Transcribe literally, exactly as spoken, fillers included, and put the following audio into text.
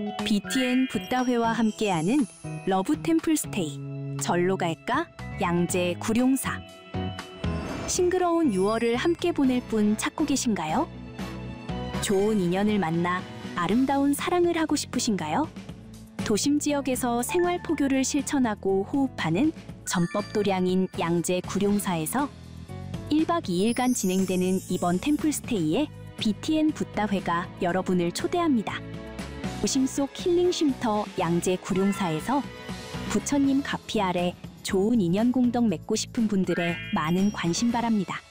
비티엔 붓다회와 함께하는 러브 템플 스테이. 절로 갈까? 양재 구룡사. 싱그러운 유월을 함께 보낼 분 찾고 계신가요? 좋은 인연을 만나 아름다운 사랑을 하고 싶으신가요? 도심 지역에서 생활 포교를 실천하고 호흡하는 전법도량인 양재 구룡사에서 일 박 이 일간 진행되는 이번 템플스테이에 비티엔 붓다회가 여러분을 초대합니다. 도심 속 힐링 쉼터 양재 구룡사에서 부처님 가피 아래 좋은 인연 공덕 맺고 싶은 분들의 많은 관심 바랍니다.